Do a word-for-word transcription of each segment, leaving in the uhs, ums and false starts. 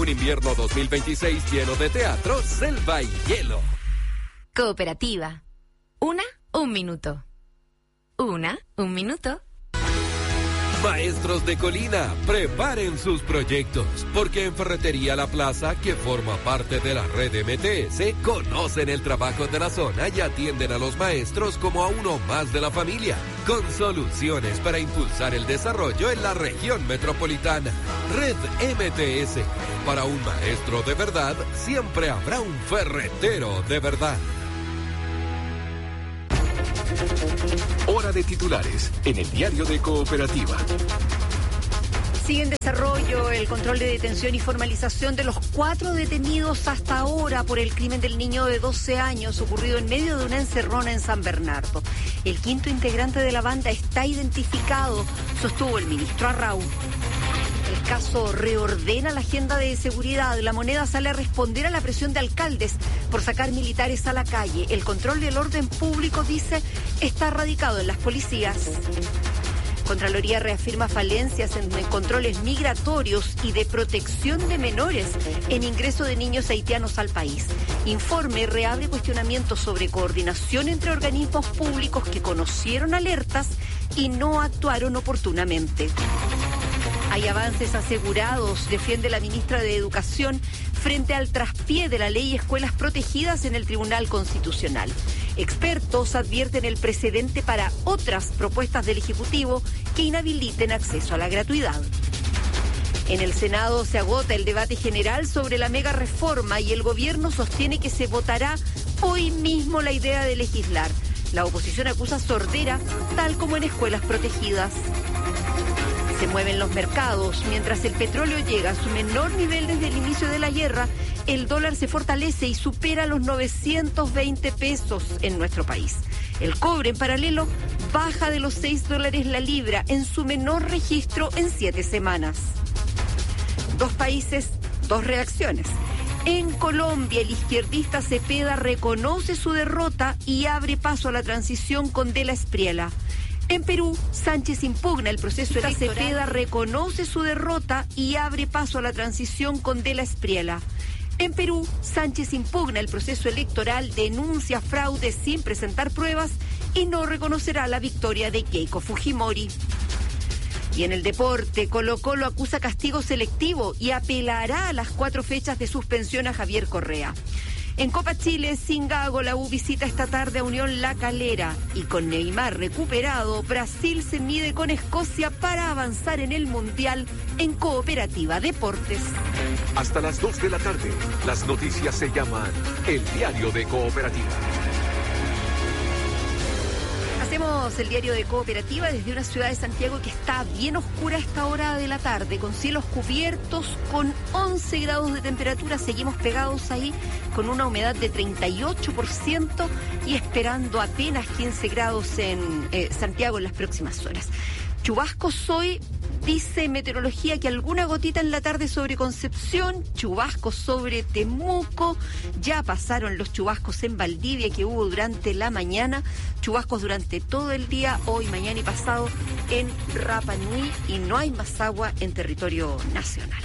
Un invierno dos mil veintiséis lleno de teatro, selva y hielo. Cooperativa. Una, un minuto. Una, un minuto. Maestros de Colina, preparen sus proyectos, porque en Ferretería La Plaza, que forma parte de la red M T S, conocen el trabajo de la zona y atienden a los maestros como a uno más de la familia, con soluciones para impulsar el desarrollo en la región metropolitana. Red M T S, para un maestro de verdad, siempre habrá un ferretero de verdad. Hora de titulares en el diario de Cooperativa. Sigue en desarrollo el control de detención y formalización de los cuatro detenidos hasta ahora por el crimen del niño de doce años ocurrido en medio de una encerrona en San Bernardo. El quinto integrante de la banda está identificado, sostuvo el ministro Arrau. El caso reordena la agenda de seguridad. La Moneda sale a responder a la presión de alcaldes por sacar militares a la calle. El control del orden público, dice, está radicado en las policías. Contraloría reafirma falencias en controles migratorios y de protección de menores en ingreso de niños haitianos al país. Informe reabre cuestionamientos sobre coordinación entre organismos públicos que conocieron alertas y no actuaron oportunamente. Hay avances asegurados, defiende la ministra de Educación, frente al traspié de la ley Escuelas Protegidas en el Tribunal Constitucional. Expertos advierten el precedente para otras propuestas del Ejecutivo que inhabiliten acceso a la gratuidad. En el Senado se agota el debate general sobre la mega reforma y el gobierno sostiene que se votará hoy mismo la idea de legislar. La oposición acusa sordera, tal como en Escuelas Protegidas. Se mueven los mercados. Mientras el petróleo llega a su menor nivel desde el inicio de la guerra, el dólar se fortalece y supera los novecientos veinte pesos en nuestro país. El cobre, en paralelo, baja de los seis dólares la libra, en su menor registro en siete semanas. Dos países, dos reacciones. En Colombia, el izquierdista Cepeda reconoce su derrota y abre paso a la transición con De la Espriella. En Perú, Sánchez impugna el proceso electoral. Cepeda reconoce su derrota y abre paso a la transición con De la Espriella. En Perú, Sánchez impugna el proceso electoral, denuncia fraude sin presentar pruebas y no reconocerá la victoria de Keiko Fujimori. Y en el deporte, Colo-Colo acusa castigo selectivo y apelará a las cuatro fechas de suspensión a Javier Correa. En Copa Chile, sin Gago, la U visita esta tarde a Unión La Calera. Y con Neymar recuperado, Brasil se mide con Escocia para avanzar en el Mundial en Cooperativa Deportes. Hasta las dos de la tarde, las noticias se llaman El Diario de Cooperativa. Hacemos el diario de Cooperativa desde una ciudad de Santiago que está bien oscura a esta hora de la tarde, con cielos cubiertos, con once grados de temperatura. Seguimos pegados ahí con una humedad de treinta y ocho por ciento y esperando apenas quince grados en eh, Santiago en las próximas horas. Chubascos hoy, dice meteorología, que alguna gotita en la tarde sobre Concepción, chubascos sobre Temuco, ya pasaron los chubascos en Valdivia que hubo durante la mañana, chubascos durante todo el día, hoy, mañana y pasado en Rapa Nui, y no hay más agua en territorio nacional.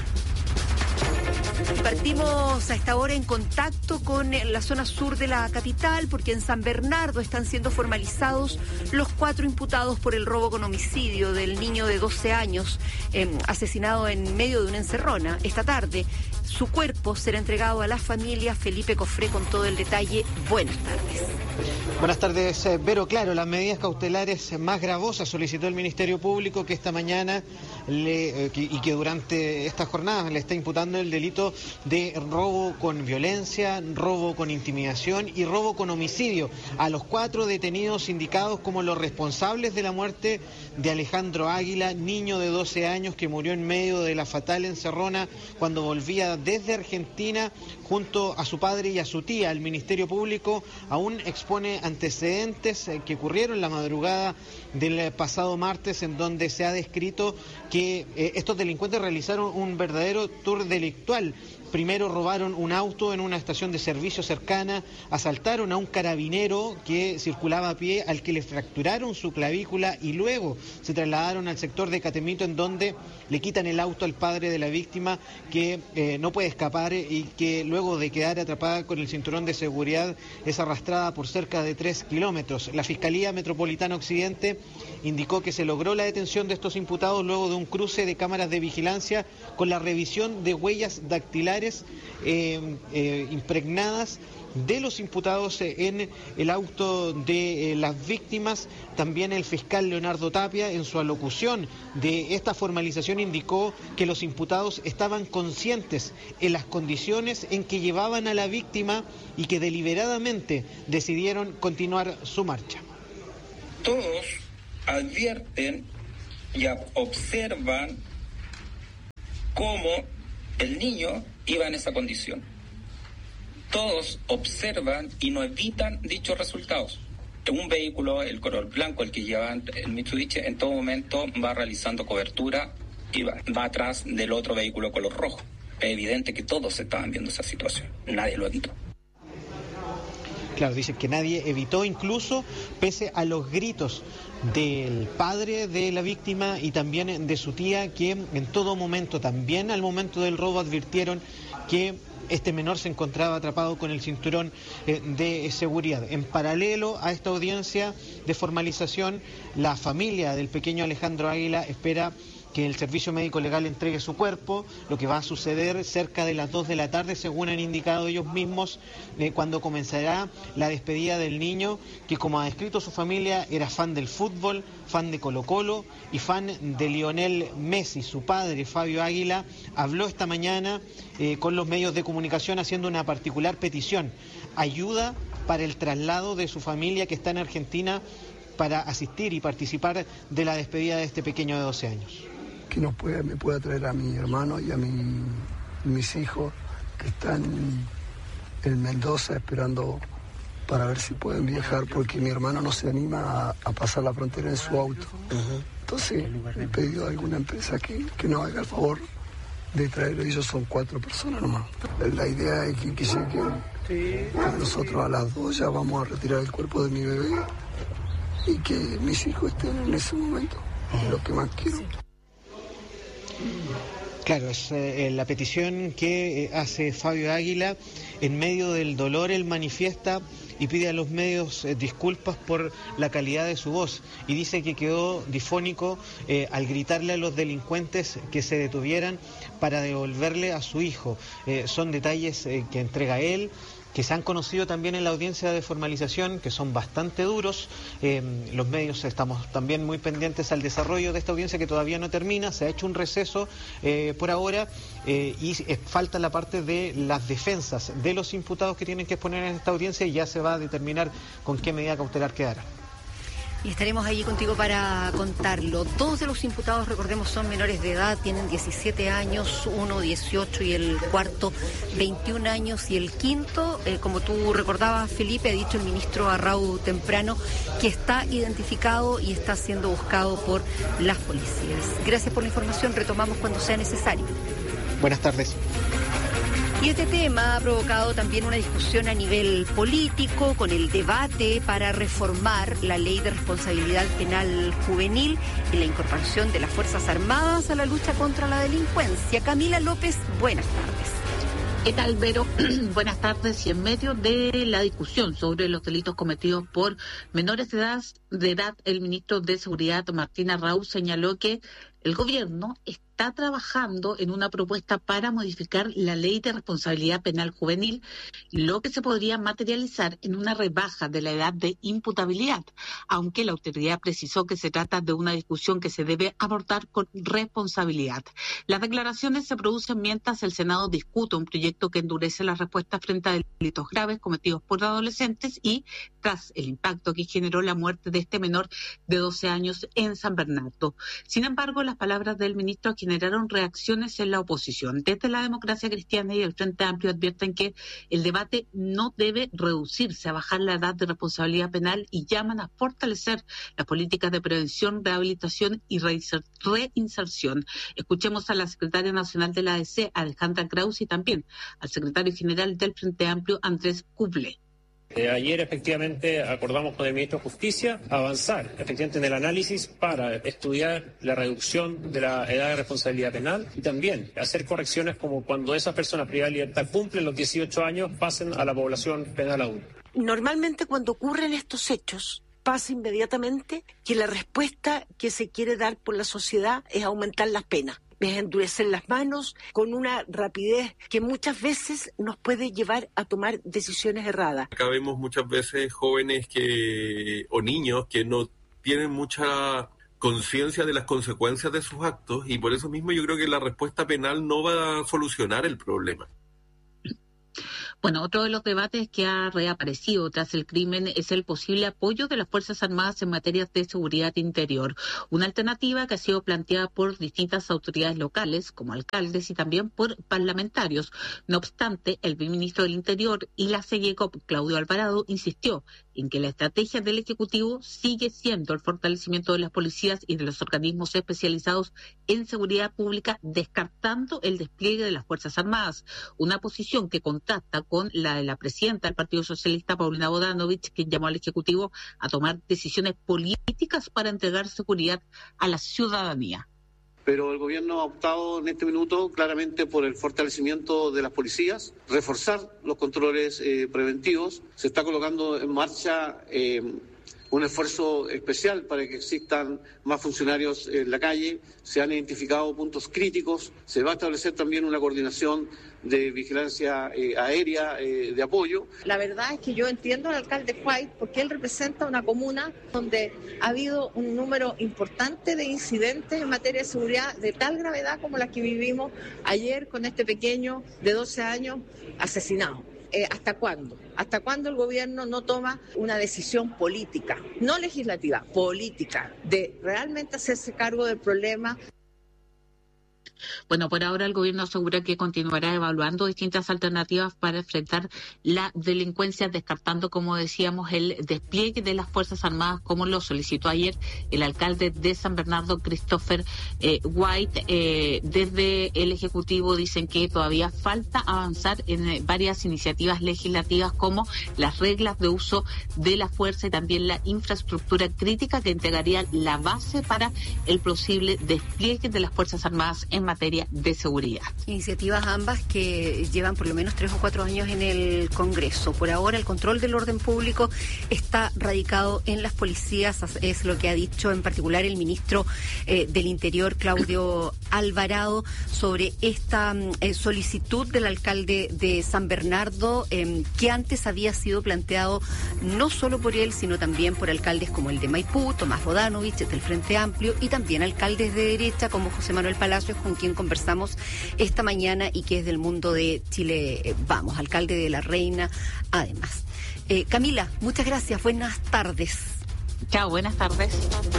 Partimos a esta hora en contacto con la zona sur de la capital, porque en San Bernardo están siendo formalizados los cuatro imputados por el robo con homicidio del niño de doce años, eh, asesinado en medio de una encerrona. Esta tarde, su cuerpo será entregado a la familia. Felipe Cofré con todo el detalle. Buenas tardes. Buenas tardes, Vero. Claro, las medidas cautelares más gravosas solicitó el Ministerio Público, que esta mañana le, eh, que, y que durante estas jornadas le está imputando el delito de robo con violencia, robo con intimidación y robo con homicidio a los cuatro detenidos indicados como los responsables de la muerte de Alejandro Águila, niño de doce años que murió en medio de la fatal encerrona cuando volvía desde Argentina junto a su padre y a su tía. El Ministerio Público aún expone antecedentes que ocurrieron la madrugada del pasado martes, en donde se ha descrito que eh, estos delincuentes realizaron un verdadero tour delictual. Primero robaron un auto en una estación de servicio cercana, asaltaron a un carabinero que circulaba a pie, al que le fracturaron su clavícula, y luego se trasladaron al sector de Catemito, en donde le quitan el auto al padre de la víctima, que eh, no puede escapar y que luego de quedar atrapada con el cinturón de seguridad es arrastrada por cerca de tres kilómetros. La Fiscalía Metropolitana Occidente indicó que se logró la detención de estos imputados luego de un cruce de cámaras de vigilancia con la revisión de huellas dactilares eh, eh, impregnadas de los imputados en el auto de eh, las víctimas. También el fiscal Leonardo Tapia, en su alocución de esta formalización, indicó que los imputados estaban conscientes en las condiciones en que llevaban a la víctima y que deliberadamente decidieron continuar su marcha. Todos advierten y observan cómo el niño iba en esa condición. Todos observan y no evitan dichos resultados. Un vehículo, el color blanco, el que lleva el Mitsubishi, en todo momento va realizando cobertura y va, va atrás del otro vehículo color rojo. Es evidente que todos estaban viendo esa situación. Nadie lo evitó. Claro, dicen que nadie evitó, incluso pese a los gritos del padre de la víctima y también de su tía, que en todo momento, también al momento del robo, advirtieron que este menor se encontraba atrapado con el cinturón eh, de seguridad. En paralelo a esta audiencia de formalización, la familia del pequeño Alejandro Águila espera que el Servicio Médico Legal entregue su cuerpo, lo que va a suceder cerca de las dos de la tarde, según han indicado ellos mismos, eh, cuando comenzará la despedida del niño, que, como ha descrito su familia, era fan del fútbol, fan de Colo Colo y fan de Lionel Messi. Su padre, Fabio Águila, habló esta mañana eh, con los medios de comunicación haciendo una particular petición: ayuda para el traslado de su familia, que está en Argentina, para asistir y participar de la despedida de este pequeño de doce años. Que nos pueda, me pueda traer a mi hermano y a mi, mis hijos, que están en Mendoza esperando para ver si pueden viajar, porque mi hermano no se anima a, a pasar la frontera en su auto. Uh-huh. Entonces he pedido a alguna empresa que, que nos haga el favor de traerlo. Ellos son cuatro personas nomás. La idea es que, que lleguen. Nosotros a las dos ya vamos a retirar el cuerpo de mi bebé y que mis hijos estén en ese momento. Uh-huh. Lo que más quiero. Sí. Claro, es eh, la petición que eh, hace Fabio Águila. En medio del dolor, él manifiesta y pide a los medios eh, disculpas por la calidad de su voz, y dice que quedó difónico eh, al gritarle a los delincuentes que se detuvieran para devolverle a su hijo. Eh, son detalles eh, que entrega él, que se han conocido también en la audiencia de formalización, que son bastante duros. Eh, los medios estamos también muy pendientes al desarrollo de esta audiencia, que todavía no termina. Se ha hecho un receso eh, por ahora eh, y eh, falta la parte de las defensas de los imputados que tienen que exponer en esta audiencia, y ya se va a determinar con qué medida cautelar quedará. Y estaremos allí contigo para contarlo. Dos de los imputados, recordemos, son menores de edad, tienen diecisiete años, uno dieciocho y el cuarto veintiún años, y el quinto, eh, como tú recordabas, Felipe, ha dicho el ministro Arrau temprano, que está identificado y está siendo buscado por las policías. Gracias por la información, retomamos cuando sea necesario. Buenas tardes. Y este tema ha provocado también una discusión a nivel político, con el debate para reformar la ley de responsabilidad penal juvenil y la incorporación de las Fuerzas Armadas a la lucha contra la delincuencia. Camila López, buenas tardes. ¿Qué tal, Vero? Buenas tardes. Y en medio de la discusión sobre los delitos cometidos por menores de edad, de edad, el ministro de Seguridad, Martín Arrau, señaló que el gobierno está trabajando en una propuesta para modificar la ley de responsabilidad penal juvenil, lo que se podría materializar en una rebaja de la edad de imputabilidad, aunque la autoridad precisó que se trata de una discusión que se debe abordar con responsabilidad. Las declaraciones se producen mientras el Senado discute un proyecto que endurece las respuestas frente a delitos graves cometidos por adolescentes y tras el impacto que generó la muerte de este menor de doce años en San Bernardo. Sin embargo, las las palabras del ministro generaron reacciones en la oposición. Desde la Democracia Cristiana y el Frente Amplio advierten que el debate no debe reducirse a bajar la edad de responsabilidad penal y llaman a fortalecer las políticas de prevención, rehabilitación y reinserción. Escuchemos a la secretaria nacional de la A D C, Alejandra Krause, y también al secretario general del Frente Amplio, Andrés Kuble. Eh, ayer efectivamente acordamos con el ministro de Justicia avanzar efectivamente en el análisis para estudiar la reducción de la edad de responsabilidad penal y también hacer correcciones como cuando esas personas privadas de libertad cumplen los dieciocho años pasen a la población penal adulta. Normalmente cuando ocurren estos hechos pasa inmediatamente que la respuesta que se quiere dar por la sociedad es aumentar las penas. Es endurecer las manos con una rapidez que muchas veces nos puede llevar a tomar decisiones erradas. Acá vemos muchas veces jóvenes que o niños que no tienen mucha conciencia de las consecuencias de sus actos y por eso mismo yo creo que la respuesta penal no va a solucionar el problema. Bueno, otro de los debates que ha reaparecido tras el crimen es el posible apoyo de las Fuerzas Armadas en materias de seguridad interior. Una alternativa que ha sido planteada por distintas autoridades locales, como alcaldes y también por parlamentarios. No obstante, el ministro del Interior y la SEGECOP, Claudio Alvarado, insistió en que la estrategia del Ejecutivo sigue siendo el fortalecimiento de las policías y de los organismos especializados en seguridad pública, descartando el despliegue de las Fuerzas Armadas. Una posición que contrasta con la de la presidenta del Partido Socialista, Paulina Bodanovich, quien llamó al Ejecutivo a tomar decisiones políticas para entregar seguridad a la ciudadanía. Pero el gobierno ha optado en este minuto claramente por el fortalecimiento de las policías, reforzar los controles eh, preventivos. Se está colocando en marcha eh, un esfuerzo especial para que existan más funcionarios en la calle. Se han identificado puntos críticos. Se va a establecer también una coordinación de vigilancia eh, aérea, eh, de apoyo. La verdad es que yo entiendo al alcalde White porque él representa una comuna donde ha habido un número importante de incidentes en materia de seguridad de tal gravedad como la que vivimos ayer con este pequeño de doce años asesinado. Eh, ¿Hasta cuándo? ¿Hasta cuándo el gobierno no toma una decisión política, no legislativa, política, de realmente hacerse cargo del problema? Bueno, por ahora el gobierno asegura que continuará evaluando distintas alternativas para enfrentar la delincuencia, descartando, como decíamos, el despliegue de las Fuerzas Armadas, como lo solicitó ayer el alcalde de San Bernardo, Christopher eh, White. Eh, desde el Ejecutivo dicen que todavía falta avanzar en eh, varias iniciativas legislativas, como las reglas de uso de la fuerza y también la infraestructura crítica que entregaría la base para el posible despliegue de las Fuerzas Armadas en materia de seguridad. Iniciativas ambas que llevan por lo menos tres o cuatro años en el Congreso. Por ahora el control del orden público está radicado en las policías, es lo que ha dicho en particular el ministro eh, del Interior, Claudio Alvarado, sobre esta eh, solicitud del alcalde de San Bernardo, eh, que antes había sido planteado no solo por él, sino también por alcaldes como el de Maipú, Tomás Bodanovich, del Frente Amplio, y también alcaldes de derecha como José Manuel Palacios, con quien conversamos esta mañana y que es del mundo de Chile eh, Vamos, alcalde de La Reina, además. Eh, Camila, muchas gracias, buenas tardes. Chao, buenas tardes.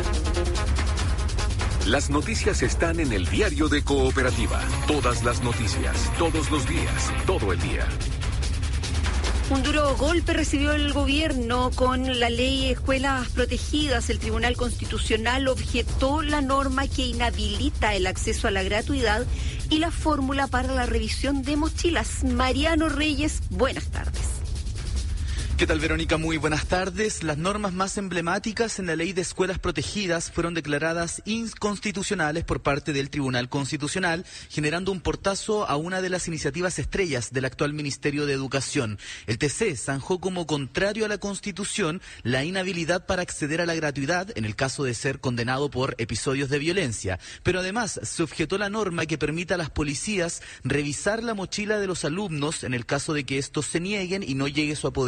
Las noticias están en el diario de Cooperativa. Todas las noticias, todos los días, todo el día. Un duro golpe recibió el gobierno con la ley Escuelas Protegidas. El Tribunal Constitucional objetó la norma que inhabilita el acceso a la gratuidad y la fórmula para la revisión de mochilas. Mariano Reyes, buenas tardes. ¿Qué tal, Verónica? Muy buenas tardes. Las normas más emblemáticas en la ley de escuelas protegidas fueron declaradas inconstitucionales por parte del Tribunal Constitucional, generando un portazo a una de las iniciativas estrellas del actual Ministerio de Educación. El T C zanjó como contrario a la Constitución la inhabilidad para acceder a la gratuidad en el caso de ser condenado por episodios de violencia. Pero además se objetó la norma que permita a las policías revisar la mochila de los alumnos en el caso de que estos se nieguen y no llegue su apoderado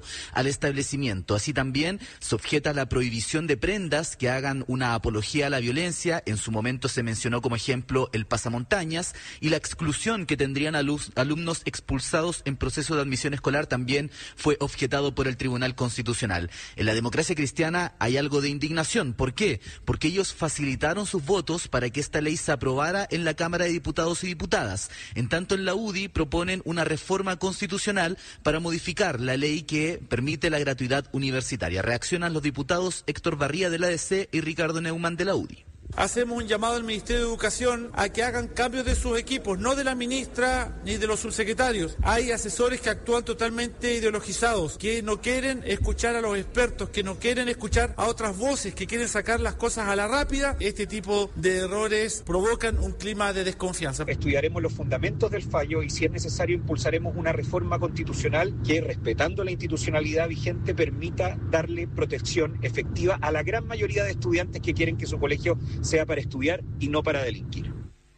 al establecimiento. Así también se objeta la prohibición de prendas que hagan una apología a la violencia. En su momento se mencionó como ejemplo el pasamontañas, y la exclusión que tendrían alus, alumnos expulsados en proceso de admisión escolar también fue objetado por el Tribunal Constitucional. En la democracia cristiana hay algo de indignación. ¿Por qué? Porque ellos facilitaron sus votos para que esta ley se aprobara en la Cámara de Diputados y Diputadas. En tanto, en la U D I proponen una reforma constitucional para modificar la ley que permite la gratuidad universitaria. Reaccionan los diputados Héctor Barría de la A D C y Ricardo Neumann de la U D I. Hacemos un llamado al Ministerio de Educación a que hagan cambios de sus equipos, no de la ministra ni de los subsecretarios. Hay asesores que actúan totalmente ideologizados, que no quieren escuchar a los expertos, que no quieren escuchar a otras voces, que quieren sacar las cosas a la rápida. Este tipo de errores provocan un clima de desconfianza. Estudiaremos los fundamentos del fallo y, si es necesario, impulsaremos una reforma constitucional que, respetando la institucionalidad vigente, permita darle protección efectiva a la gran mayoría de estudiantes que quieren que su colegio sea para estudiar y no para delinquir.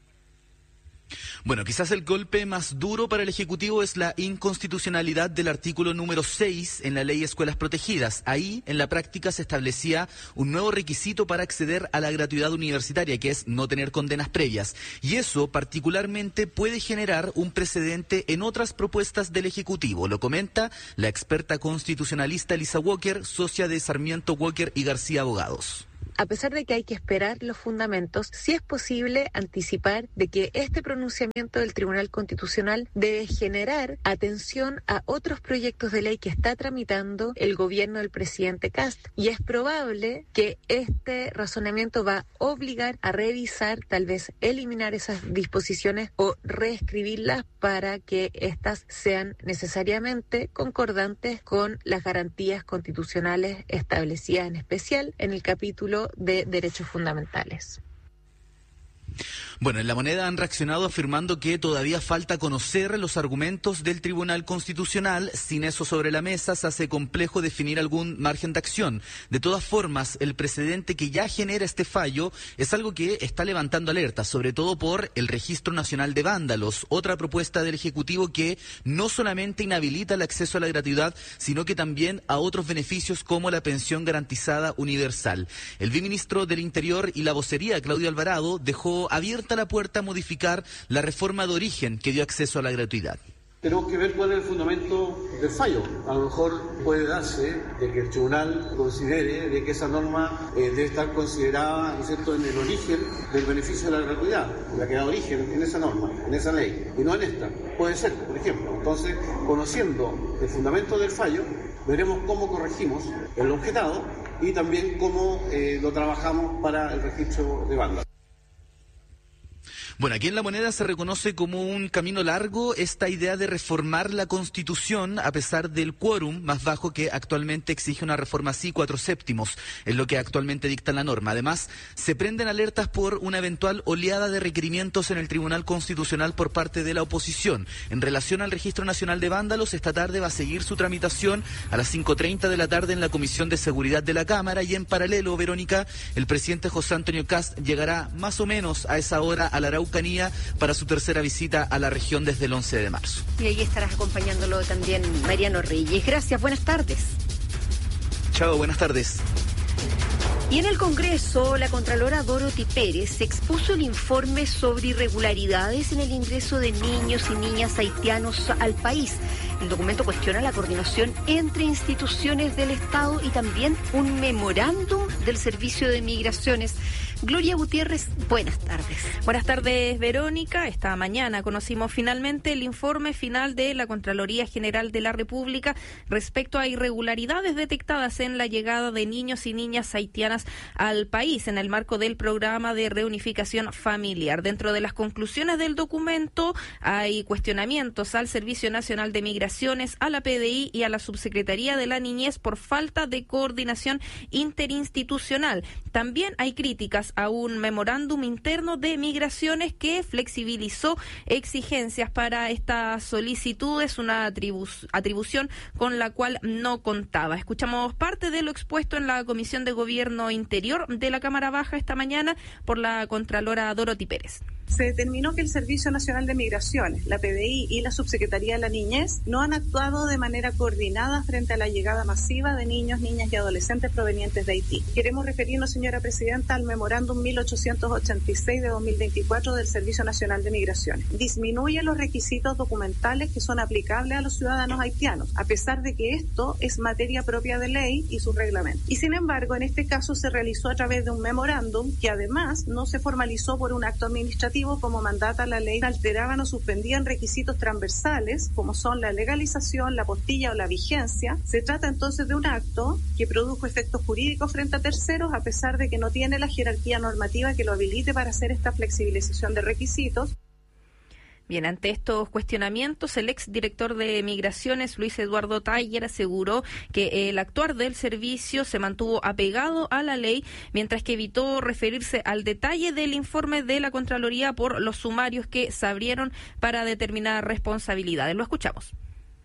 Bueno, quizás el golpe más duro para el Ejecutivo es la inconstitucionalidad del artículo número seis en la Ley de Escuelas Protegidas. Ahí, en la práctica, se establecía un nuevo requisito para acceder a la gratuidad universitaria, que es no tener condenas previas. Y eso, particularmente, puede generar un precedente en otras propuestas del Ejecutivo. Lo comenta la experta constitucionalista Elisa Walker, socia de Sarmiento, Walker y García Abogados. A pesar de que hay que esperar los fundamentos, sí es posible anticipar de que este pronunciamiento del Tribunal Constitucional debe generar atención a otros proyectos de ley que está tramitando el gobierno del presidente Kast. Y es probable que este razonamiento va a obligar a revisar, tal vez eliminar esas disposiciones o reescribirlas para que éstas sean necesariamente concordantes con las garantías constitucionales establecidas, en especial en el capítulo de derechos fundamentales. Bueno, en La Moneda han reaccionado afirmando que todavía falta conocer los argumentos del Tribunal Constitucional. Sin eso sobre la mesa, se hace complejo definir algún margen de acción. De todas formas, el precedente que ya genera este fallo es algo que está levantando alertas, sobre todo por el Registro Nacional de Vándalos, otra propuesta del Ejecutivo que no solamente inhabilita el acceso a la gratuidad, sino que también a otros beneficios como la pensión garantizada universal. El viceministro del Interior y la vocería, Claudio Alvarado, dejó abierta la puerta a modificar la reforma de origen que dio acceso a la gratuidad. Tenemos que ver cuál es el fundamento del fallo. A lo mejor puede darse de que el tribunal considere de que esa norma eh, debe estar considerada, ¿no es cierto?, en el origen del beneficio de la gratuidad, la que da origen en esa norma, en esa ley, y no en esta. Puede ser, por ejemplo. Entonces, conociendo el fundamento del fallo, veremos cómo corregimos el objetado y también cómo eh, lo trabajamos para el registro de bandas. Bueno, aquí en La Moneda se reconoce como un camino largo esta idea de reformar la Constitución a pesar del quórum más bajo que actualmente exige una reforma así, cuatro séptimos, es lo que actualmente dicta la norma. Además, se prenden alertas por una eventual oleada de requerimientos en el Tribunal Constitucional por parte de la oposición. En relación al Registro Nacional de Vándalos, esta tarde va a seguir su tramitación a las cinco treinta de la tarde en la Comisión de Seguridad de la Cámara, y en paralelo, Verónica, el presidente José Antonio Kast llegará más o menos a esa hora a la Araucanía para su tercera visita a la región desde el once de marzo. Y ahí estarás acompañándolo también Mariano Reyes. Gracias, buenas tardes. Chao, buenas tardes. Y en el Congreso, la Contralora Dorothy Pérez expuso el informe sobre irregularidades en el ingreso de niños y niñas haitianos al país. El documento cuestiona la coordinación entre instituciones del Estado y también un memorándum del Servicio de Migraciones. Gloria Gutiérrez, buenas tardes. Buenas tardes, Verónica. Esta mañana conocimos finalmente el informe final de la Contraloría General de la República respecto a irregularidades detectadas en la llegada de niños y niñas haitianas al país en el marco del programa de reunificación familiar. Dentro de las conclusiones del documento hay cuestionamientos al Servicio Nacional de Migraciones, a la P D I y a la Subsecretaría de la Niñez por falta de coordinación interinstitucional. También hay críticas a un memorándum interno de migraciones que flexibilizó exigencias para estas solicitudes, una atribu- atribución con la cual no contaba. Escuchamos parte de lo expuesto en la Comisión de Gobierno Interior de la Cámara Baja esta mañana por la Contralora Dorothy Pérez. se determinó que el Servicio Nacional de Migraciones, la P D I y la Subsecretaría de la Niñez no han actuado de manera coordinada frente a la llegada masiva de niños, niñas y adolescentes provenientes de Haití. Queremos referirnos, señora Presidenta, al memorándum mil ochocientos ochenta y seis de dos mil veinticuatro del Servicio Nacional de Migraciones. Disminuye los requisitos documentales que son aplicables a los ciudadanos haitianos, a pesar de que esto es materia propia de ley y su reglamento. Y sin embargo, en este caso se realizó a través de un memorándum que además no se formalizó por un acto administrativo como mandata la ley, alteraban o suspendían requisitos transversales como son la legalización, la postilla o la vigencia. Se trata entonces de un acto que produjo efectos jurídicos frente a terceros a pesar de que no tiene la jerarquía normativa que lo habilite para hacer esta flexibilización de requisitos. Bien, ante estos cuestionamientos, el exdirector de Migraciones, Luis Eduardo Taller, aseguró que el actuar del servicio se mantuvo apegado a la ley, mientras que evitó referirse al detalle del informe de la Contraloría por los sumarios que se abrieron para determinar responsabilidades. Lo escuchamos.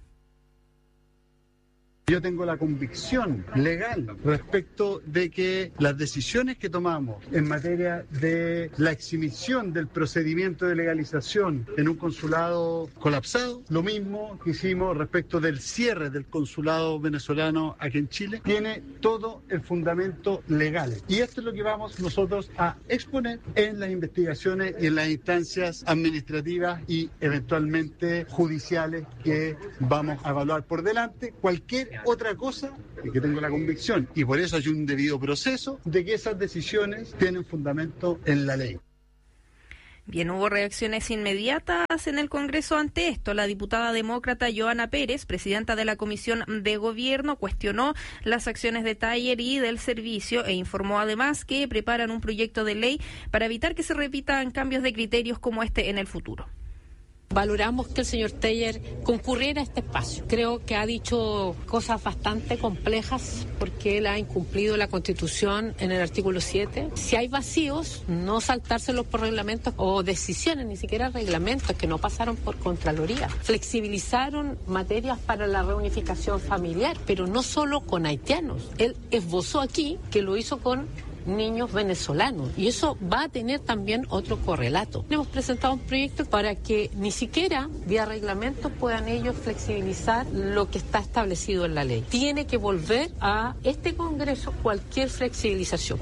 Yo tengo la convicción legal respecto de que las decisiones que tomamos en materia de la exhibición del procedimiento de legalización en un consulado colapsado, lo mismo que hicimos respecto del cierre del consulado venezolano aquí en Chile, tiene todo el fundamento legal. Y esto es lo que vamos nosotros a exponer en las investigaciones y en las instancias administrativas y eventualmente judiciales que vamos a evaluar por delante. Cualquier otra cosa, y que tengo la convicción, y por eso hay un debido proceso, de que esas decisiones tienen fundamento en la ley. Bien, hubo reacciones inmediatas en el Congreso ante esto. La diputada demócrata Joana Pérez, presidenta de la Comisión de Gobierno, cuestionó las acciones de Taller y del servicio e informó además que preparan un proyecto de ley para evitar que se repitan cambios de criterios como este en el futuro. Valoramos que el señor Taller concurriera a este espacio. Creo que ha dicho cosas bastante complejas porque él ha incumplido la Constitución en el artículo siete. Si hay vacíos, no saltárselos por reglamentos o decisiones, ni siquiera reglamentos que no pasaron por Contraloría. Flexibilizaron materias para la reunificación familiar, pero no solo con haitianos. Él esbozó aquí que lo hizo con niños venezolanos y eso va a tener también otro correlato. Hemos presentado un proyecto para que ni siquiera vía reglamento puedan ellos flexibilizar lo que está establecido en la ley. Tiene que volver a este Congreso cualquier flexibilización.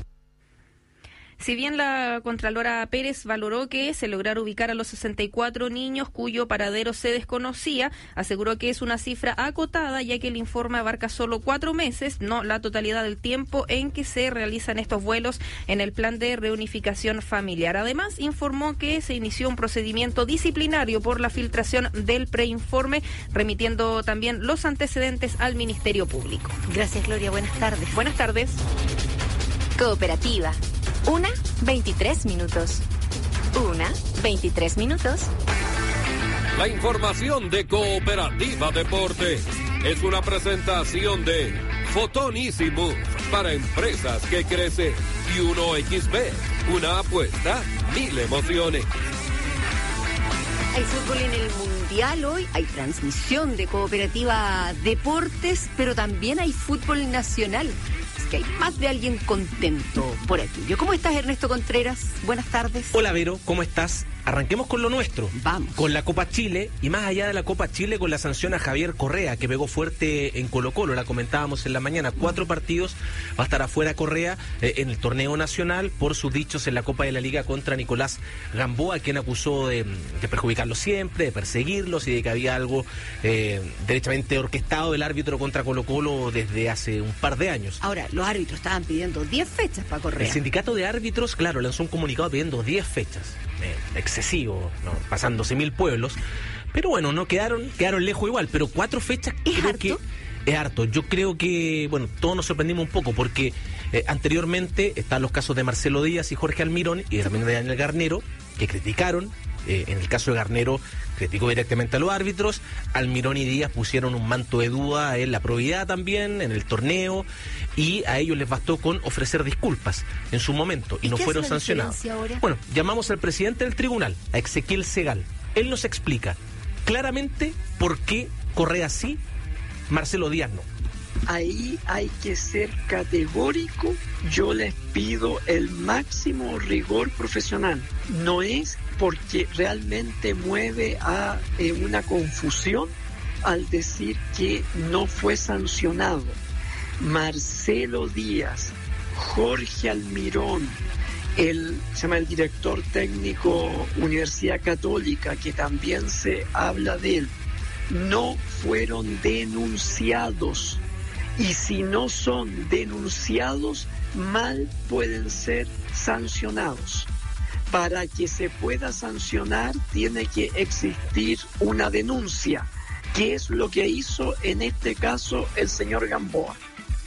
Si bien la Contralora Pérez valoró que se lograra ubicar a los sesenta y cuatro niños cuyo paradero se desconocía, aseguró que es una cifra acotada ya que el informe abarca solo cuatro meses, no la totalidad del tiempo en que se realizan estos vuelos en el plan de reunificación familiar. Además, informó que se inició un procedimiento disciplinario por la filtración del preinforme, remitiendo también los antecedentes al Ministerio Público. Gracias, Gloria. Buenas tardes. Buenas tardes. Cooperativa. Una, veintitrés minutos. Una, veintitrés minutos. La información de Cooperativa Deportes es una presentación de Fotón Easy Move para empresas que crecen y uno equis be, una apuesta, mil emociones. Hay fútbol en el Mundial hoy, hay transmisión de Cooperativa Deportes, pero también hay fútbol nacional. Que hay más de alguien contento por aquí. ¿Cómo estás, Ernesto Contreras? Buenas tardes. Hola, Vero, ¿cómo estás? Arranquemos con lo nuestro. Vamos. Con la Copa Chile y más allá de la Copa Chile con la sanción a Javier Correa, que pegó fuerte en Colo-Colo, la comentábamos en la mañana, cuatro partidos, va a estar afuera Correa eh, en el torneo nacional por sus dichos en la Copa de la Liga contra Nicolás Gamboa, quien acusó de, de perjudicarlo siempre, de perseguirlos y de que había algo eh, derechamente orquestado del árbitro contra Colo-Colo desde hace un par de años. Ahora, los árbitros estaban pidiendo diez fechas para Correa. El sindicato de árbitros, claro, lanzó un comunicado pidiendo diez fechas. Eh, excesivo, ¿no? Pasándose mil pueblos, pero bueno, no quedaron, quedaron lejos igual, pero cuatro fechas ¿Es creo harto? que es harto. Yo creo que, bueno, todos nos sorprendimos un poco porque eh, anteriormente están los casos de Marcelo Díaz y Jorge Almirón y también de Daniel Garnero, que criticaron, eh, en el caso de Garnero criticó directamente a los árbitros, Almirón y Díaz pusieron un manto de duda en la probidad también, en el torneo, y a ellos les bastó con ofrecer disculpas en su momento y, ¿Y no fueron sancionados. Ahora? Bueno, llamamos al presidente del tribunal, a Ezequiel Segal. Él nos explica claramente por qué Correa sí, Marcelo Díaz no. Ahí hay que ser categórico. Yo les pido el máximo rigor profesional. No es porque realmente mueve a eh, una confusión al decir que no fue sancionado. Marcelo Díaz, Jorge Almirón, el, se llama el director técnico Universidad Católica, que también se habla de él, no fueron denunciados. Y si no son denunciados, mal pueden ser sancionados. Para que se pueda sancionar, tiene que existir una denuncia, que es lo que hizo en este caso el señor Gamboa.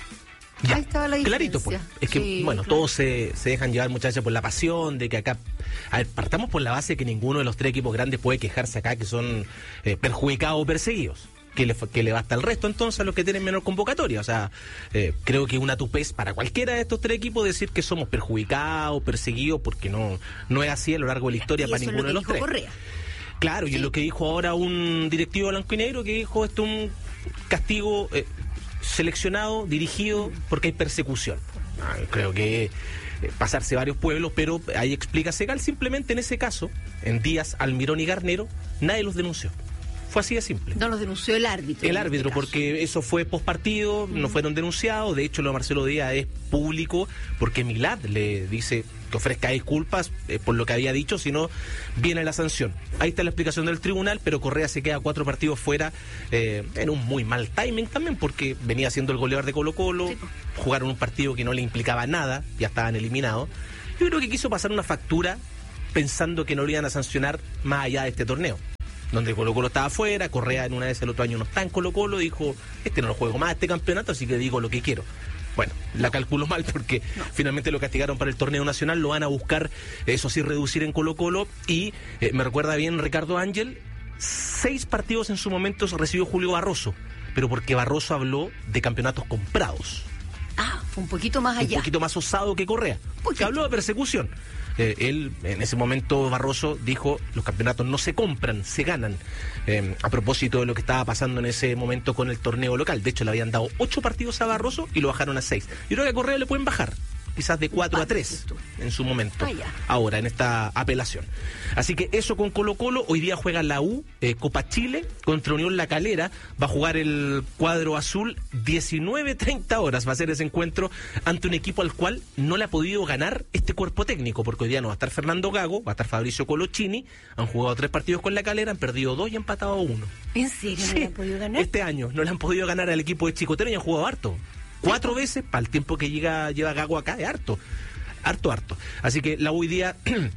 Ya, ahí estaba la diferencia. Clarito, pues. Es que, Sí, bueno, claro. todos se, se dejan llevar, muchachos, por la pasión de que acá... A ver, partamos por la base que ninguno de los tres equipos grandes puede quejarse acá que son eh, perjudicados o perseguidos. Que le, que le basta el resto entonces a los que tienen menor convocatoria. O sea, eh, creo que una tupez para cualquiera de estos tres equipos decir que somos perjudicados, perseguidos, porque no, no es así a lo largo de la historia Y para eso es ninguno de lo los que dijo tres. Correa. Claro, y es lo que dijo ahora un directivo blanco y negro, que dijo esto es un castigo eh, seleccionado, dirigido, porque hay persecución. Ah, creo que eh, pasarse varios pueblos, pero ahí explica Segal, simplemente en ese caso, en Díaz, Almirón y Garnero, nadie los denunció. Fue así de simple. No los denunció el árbitro. El en árbitro, este caso. porque eso fue postpartido, mm. no fueron denunciados. De hecho, lo de Marcelo Díaz es público, porque Milad le dice que ofrezca disculpas eh, por lo que había dicho, si no, viene la sanción. Ahí está la explicación del tribunal, pero Correa se queda cuatro partidos fuera eh, en un muy mal timing también, porque venía siendo el goleador de Colo-Colo, sí, jugaron un partido que no le implicaba nada, ya estaban eliminados. Yo creo que quiso pasar una factura pensando que no lo iban a sancionar más allá de este torneo, donde Colo-Colo estaba afuera. Correa en una vez el otro año no está en Colo-Colo, dijo, este no lo juego más este campeonato, así que digo lo que quiero. Bueno, no. la calculo mal porque no. finalmente lo castigaron para el torneo nacional, lo van a buscar, eso sí, reducir en Colo-Colo, y eh, me recuerda bien Ricardo Ángel, seis partidos en su momento recibió Julio Barroso, pero porque Barroso habló de campeonatos comprados. Ah, fue un poquito más allá. Un poquito más osado que Correa, porque habló de persecución. Eh, él, en ese momento, Barroso dijo, los campeonatos no se compran, se ganan, eh, a propósito de lo que estaba pasando en ese momento con el torneo local. De hecho, le habían dado ocho partidos a Barroso y lo bajaron a seis. Yo creo que a Correa le pueden bajar, quizás de cuatro a tres en su momento, ah, ahora en esta apelación. Así que eso con Colo-Colo. Hoy día juega la U, eh, Copa Chile contra Unión La Calera, va a jugar el cuadro azul, diecinueve treinta horas va a ser ese encuentro ante un equipo al cual no le ha podido ganar este cuerpo técnico, porque hoy día no va a estar Fernando Gago, va a estar Fabricio Colochini, han jugado tres partidos con La Calera, han perdido dos y han empatado uno. ¿En serio? Sí, ¿No le han podido ganar? Este año no le han podido ganar al equipo de Chicotero y han jugado harto. Cuatro veces para el tiempo que llega lleva Gago acá, es harto, harto, harto. Así que la hoy día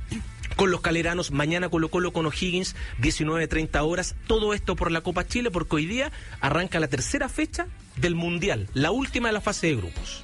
con los caleranos, mañana Colo-Colo con O'Higgins, diecinueve treinta horas, todo esto por la Copa Chile, porque hoy día arranca la tercera fecha del Mundial, la última de la fase de grupos.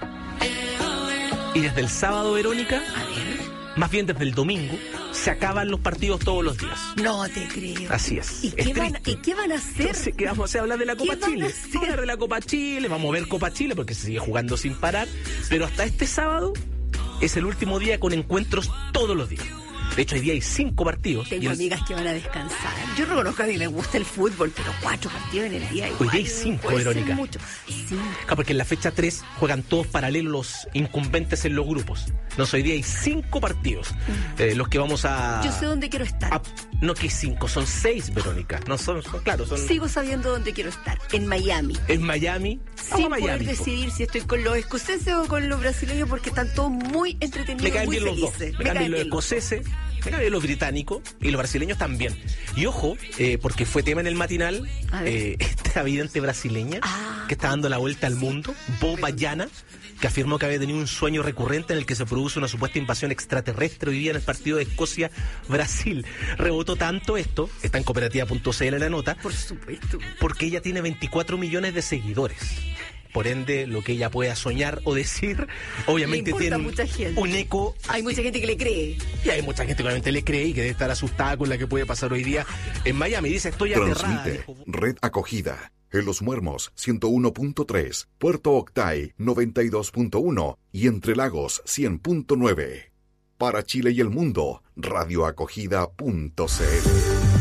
Y desde el sábado, Verónica, más bien desde el domingo, se acaban los partidos todos los días. No te creo. Así es. ¿Y, es qué, van, ¿y qué van a hacer? Entonces, ¿qué vamos a hacer? Hablar de la Copa Chile. Hablar de la Copa Chile, vamos a ver Copa Chile porque se sigue jugando sin parar. Pero hasta este sábado es el último día con encuentros todos los días. De hecho, hoy día hay cinco partidos. Tengo y el... amigas que van a descansar. Yo reconozco, a mí me gusta el fútbol, pero cuatro partidos en el día igual. Hoy día hay cinco, Verónica. Mucho. Sí. Claro, porque en la fecha tres juegan todos paralelos los incumbentes en los grupos. No, hoy día hay cinco partidos. Mm. Eh, los que vamos a... Yo sé dónde quiero estar. A... No que cinco, son seis, Verónica. No son, son claro, son... Sigo sabiendo dónde quiero estar. En Miami. En Miami. Sin a Miami, poder decidir si estoy con los escoceses o con los brasileños, porque están todos muy entretenidos. Me caen muy bien felices. los dos. Me, Me caen bien los bien escoceses. Me caen bien los británicos y los brasileños también. Y ojo, eh, porque fue tema en el matinal, eh, esta vidente brasileña ah, que está dando la vuelta al mundo, Bo Bayana, que afirmó que había tenido un sueño recurrente en el que se produce una supuesta invasión extraterrestre hoy día en el partido de Escocia-Brasil. Rebotó tanto esto, está en cooperativa punto c l la nota, por supuesto, porque ella tiene veinticuatro millones de seguidores. Por ende, lo que ella pueda soñar o decir, obviamente tiene un, un eco. Hay mucha gente que le cree. Y hay mucha gente que obviamente le cree y que debe estar asustada con la que puede pasar hoy día en Miami. Dice, estoy aterrada. Transmite Red Acogida. En Los Muermos, ciento uno punto tres. Puerto Octay, noventa y dos punto uno. Y Entre Lagos, cien punto nueve. Para Chile y el mundo, radioacogida punto c l.